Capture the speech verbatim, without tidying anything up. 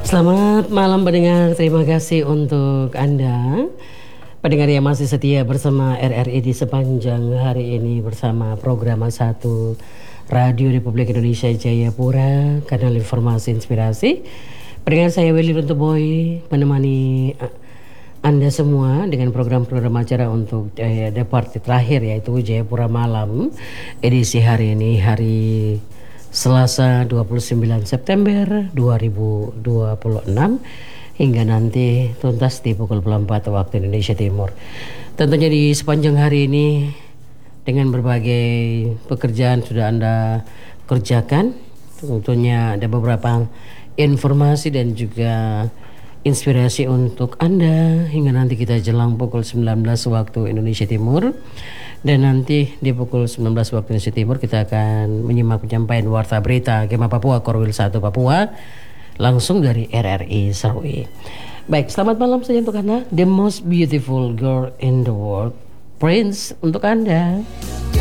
Selamat malam pendengar, terima kasih untuk Anda pendengar yang masih setia bersama R R I di sepanjang hari ini bersama program satu Radio Republik Indonesia Jayapura, kanal informasi inspirasi. Pendengar, saya Willy Runtuboy menemani Anda semua dengan program-program acara untuk eh, depart terakhir, yaitu Jayapura Malam edisi hari ini, hari Selasa dua puluh sembilan September dua ribu dua puluh enam, hingga nanti tuntas di pukul empat waktu Indonesia Timur. Tentunya di sepanjang hari ini dengan berbagai pekerjaan sudah Anda kerjakan, tentunya ada beberapa informasi dan juga inspirasi untuk Anda hingga nanti kita jelang pukul sembilan belas waktu Indonesia Timur. Dan nanti di pukul sembilan belas waktu Indonesia Timur kita akan menyimak penyampaian warta berita Gema Papua Korwil satu Papua langsung dari R R I Sarawak. Baik, selamat malam saja untuk Anda. The most beautiful girl in the world, Prince, untuk Anda.